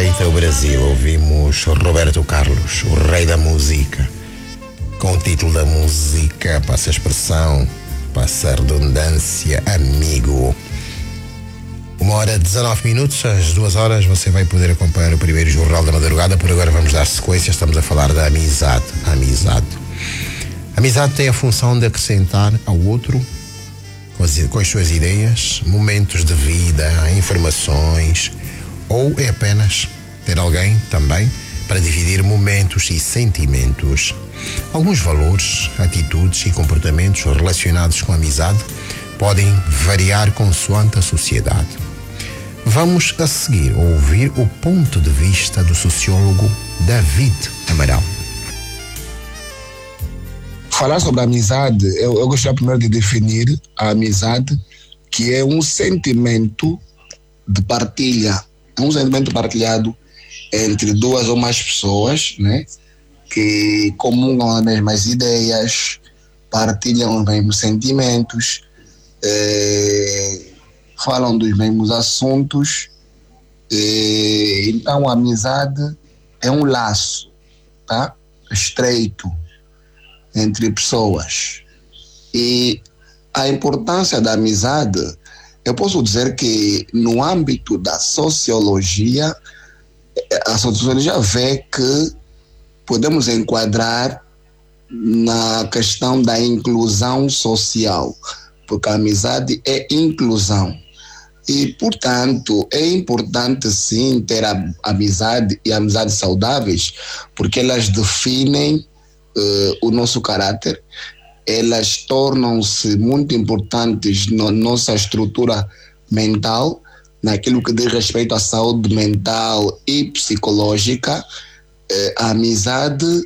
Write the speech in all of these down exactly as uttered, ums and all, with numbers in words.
feita o Brasil, ouvimos Roberto Carlos, o rei da música, com o título da música, passa a expressão, passa a redundância, Amigo. Uma hora dezanove minutos, às duas horas você vai poder acompanhar o primeiro Jornal da Madrugada. Por agora vamos dar sequência, estamos a falar da amizade. A amizade. A amizade tem a função de acrescentar ao outro, com as, com as suas ideias, momentos de vida, informações, ou é apenas ter alguém também para dividir momentos e sentimentos. Alguns valores, atitudes e comportamentos relacionados com a amizade podem variar consoante a sociedade. Vamos a seguir ouvir o ponto de vista do sociólogo David Amaral. Falar sobre a amizade, eu, eu gostaria primeiro de definir a amizade, que é um sentimento de partilha, é um sentimento partilhado entre duas ou mais pessoas, né, que comungam as mesmas ideias, partilham os mesmos sentimentos, é, falam dos mesmos assuntos. É, então a amizade é um laço, tá, estreito entre pessoas. E a importância da amizade, eu posso dizer que no âmbito da sociologia, a sociologia vê que podemos enquadrar na questão da inclusão social, porque a amizade é inclusão. E, portanto, é importante sim ter a amizade e amizades saudáveis, porque elas definem Uh, o nosso caráter, elas tornam-se muito importantes na nossa estrutura mental, naquilo que diz respeito à saúde mental e psicológica. Uh, a amizade, uh,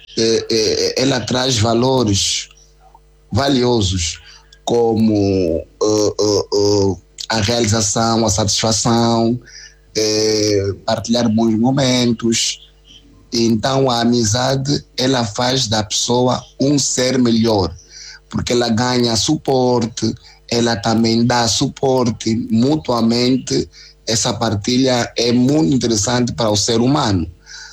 uh, ela traz valores valiosos, como uh, uh, uh, a realização, a satisfação, uh, partilhar bons momentos. Então a amizade, ela faz da pessoa um ser melhor, porque ela ganha suporte, ela também dá suporte mutuamente. Essa partilha é muito interessante para o ser humano.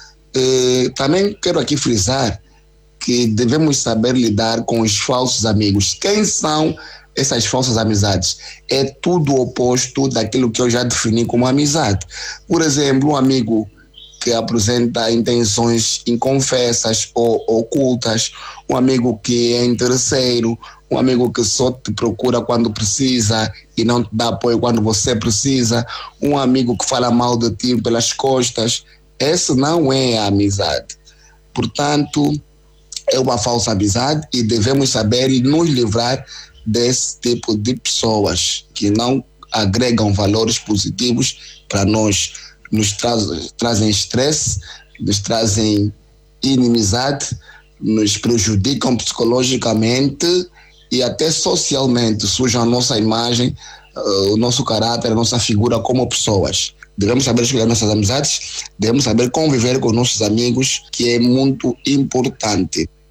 E também quero aqui frisar que devemos saber lidar com os falsos amigos. Quem são essas falsas amizades? É tudo o oposto daquilo que eu já defini como amizade. Por exemplo, um amigo que apresenta intenções inconfessas ou ocultas, um amigo que é interesseiro, um amigo que só te procura quando precisa e não te dá apoio quando você precisa, um amigo que fala mal de ti pelas costas. Essa não é a amizade. Portanto, é uma falsa amizade e devemos saber nos livrar desse tipo de pessoas que não agregam valores positivos para nós. Nos traz, trazem estresse, nos trazem inimizade, nos prejudicam psicologicamente e até socialmente, sujam a nossa imagem, uh, o nosso caráter, a nossa figura como pessoas. Devemos saber escolher nossas amizades, devemos saber conviver com nossos amigos, que é muito importante.